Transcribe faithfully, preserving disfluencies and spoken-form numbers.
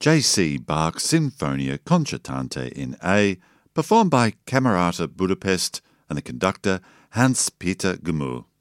J C Bach Sinfonia Concertante in A, performed by Camerata Budapest and the conductor Hans-Peter Gmuhl.